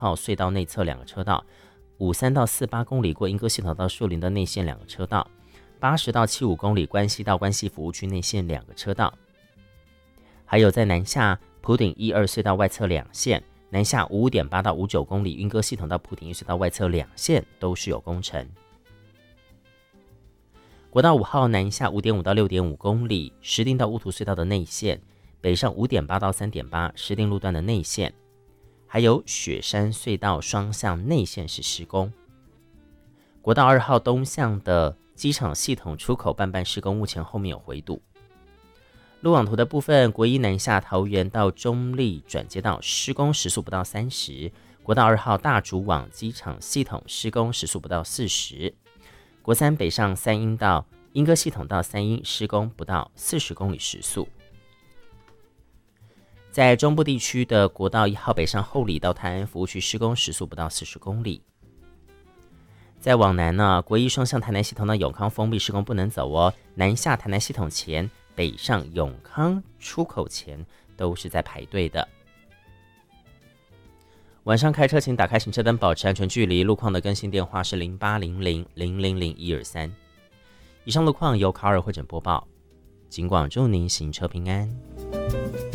号隧道内侧2个车道，53到48公里过莺歌系统到树林的内线2个车道，80到75公里关西到关西服务区内线2个车道，还有在南下埔顶12隧道外侧2线，南下55.8到59公里莺歌系统到埔顶1隧道外侧2线都是有工程。国道5号南下5.5到6.5公里石碇到乌涂隧道的内线，北上5.8到3.8石碇路段的内线，还有雪山隧道双向内线是施工。国道2号东向的机场系统出口半施工，目前后面有回堵。路网图的部分，国一南下桃园到中立转接道施工时速不到30，国道2号大竹往机场系统施工时速不到40，国三北上三鶯到莺歌系统到三鶯施工不到40公里时速。在中部地区的国道1号北上后里到泰安服务区施工时速不到40公里。再往南呢，国一双向台南系统的永康封闭施工不能走哦，南下台南系统前北上永康出口前都是在排队的。晚上开车请打开行车灯，保持安全距离。路况的更新电话是0800000123。以上路况由卡尔会诊播报，警广祝您行车平安。